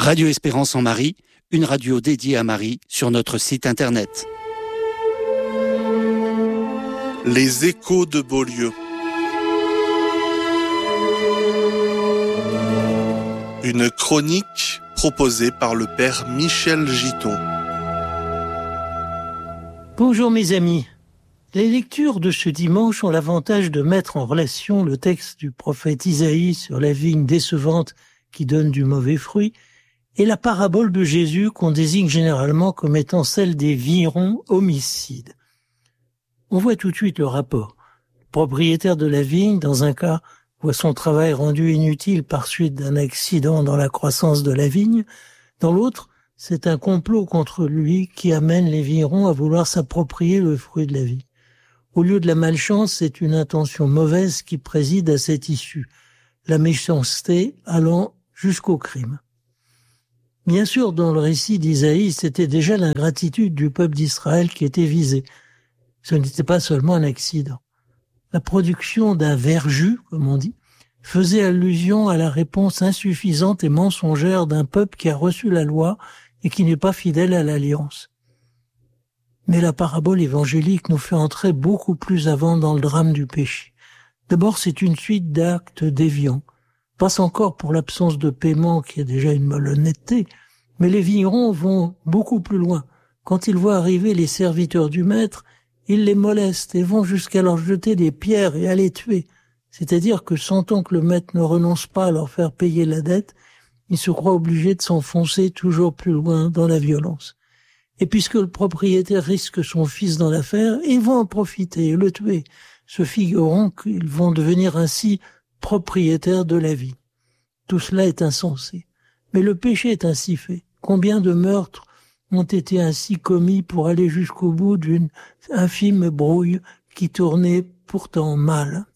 Radio Espérance en Marie, une radio dédiée à Marie sur notre site internet. Les échos de Beaulieu. Une chronique proposée par le père Michel Giton. Bonjour mes amis. Les lectures de ce dimanche ont l'avantage de mettre en relation le texte du prophète Isaïe sur la vigne décevante qui donne du mauvais fruit et la parabole de Jésus qu'on désigne généralement comme étant celle des vignerons homicides. On voit tout de suite le rapport. Le propriétaire de la vigne, dans un cas, voit son travail rendu inutile par suite d'un accident dans la croissance de la vigne. Dans l'autre, c'est un complot contre lui qui amène les vignerons à vouloir s'approprier le fruit de la vie. Au lieu de la malchance, c'est une intention mauvaise qui préside à cette issue, la méchanceté allant jusqu'au crime. Bien sûr, dans le récit d'Isaïe, c'était déjà l'ingratitude du peuple d'Israël qui était visée. Ce n'était pas seulement un accident. La production d'un verjus, comme on dit, faisait allusion à la réponse insuffisante et mensongère d'un peuple qui a reçu la loi et qui n'est pas fidèle à l'alliance. Mais la parabole évangélique nous fait entrer beaucoup plus avant dans le drame du péché. D'abord, c'est une suite d'actes déviants. Passe encore pour l'absence de paiement qui est déjà une malhonnêteté, mais les vignerons vont beaucoup plus loin. Quand ils voient arriver les serviteurs du maître, ils les molestent et vont jusqu'à leur jeter des pierres et à les tuer. C'est-à-dire que sentant que le maître ne renonce pas à leur faire payer la dette, ils se croient obligés de s'enfoncer toujours plus loin dans la violence. Et puisque le propriétaire risque son fils dans l'affaire, ils vont en profiter et le tuer, se figurant qu'ils vont devenir ainsi propriétaires de la vie. Tout cela est insensé. Mais le péché est ainsi fait. Combien de meurtres ont été ainsi commis pour aller jusqu'au bout d'une infime brouille qui tournait pourtant mal.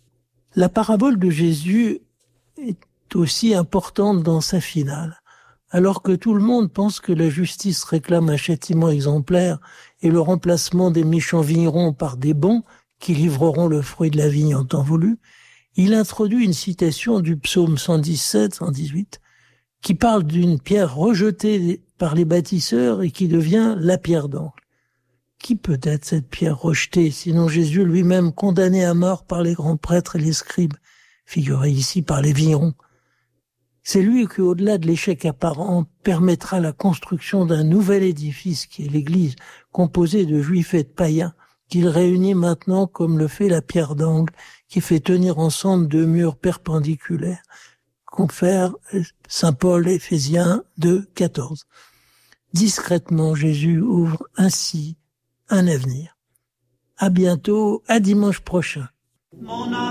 La parabole de Jésus est aussi importante dans sa finale. Alors que tout le monde pense que la justice réclame un châtiment exemplaire et le remplacement des méchants vignerons par des bons qui livreront le fruit de la vigne en temps voulu, il introduit une citation du psaume 117-118 qui parle d'une pierre rejetée par les bâtisseurs et qui devient la pierre d'angle. Qui peut être cette pierre rejetée, sinon Jésus lui-même condamné à mort par les grands prêtres et les scribes, figuré ici par les vignerons? C'est lui qui, au-delà de l'échec apparent, permettra la construction d'un nouvel édifice qui est l'Église, composé de juifs et de païens, qu'il réunit maintenant comme le fait la pierre d'angle, qui fait tenir ensemble deux murs perpendiculaires, confère Saint Paul Éphésiens 2:14. Discrètement, Jésus ouvre ainsi un avenir. À bientôt, à dimanche prochain.